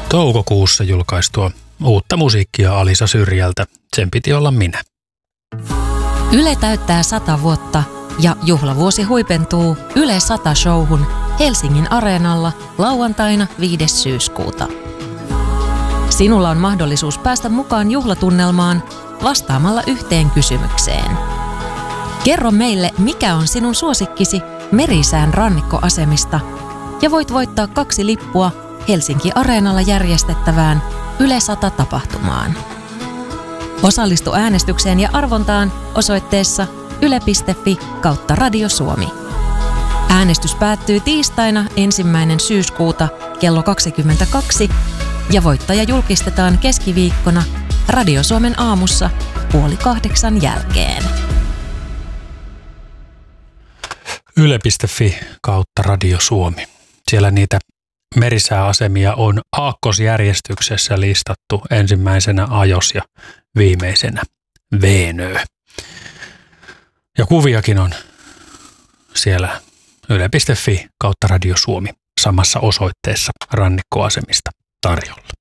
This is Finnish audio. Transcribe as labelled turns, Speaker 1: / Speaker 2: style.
Speaker 1: toukokuussa julkaistua uutta musiikkia Alisa Syrjältä. Sen piti olla minä.
Speaker 2: Yle täyttää 100 vuotta ja juhlavuosi huipentuu Yle 100 -showhun Helsingin Areenalla lauantaina 5. syyskuuta. Sinulla on mahdollisuus päästä mukaan juhlatunnelmaan vastaamalla yhteen kysymykseen. Kerro meille, mikä on sinun suosikkisi Merisään rannikkoasemista ja voit voittaa 2 lippua Helsinki Areenalla järjestettävään Yle 100 -tapahtumaan. Osallistu äänestykseen ja arvontaan osoitteessa yle.fi/Radio Suomi. Äänestys päättyy tiistaina 1. syyskuuta kello 22 ja voittaja julkistetaan keskiviikkona Radio Suomen aamussa 7:30 jälkeen.
Speaker 1: Yle.fi/Radio Suomi. Siellä niitä merisääasemia on aakkosjärjestyksessä listattu ensimmäisenä Ajos ja viimeisenä Veenö. Ja kuviakin on siellä Yle.fi/Radio Suomi samassa osoitteessa rannikkoasemista tarjolla.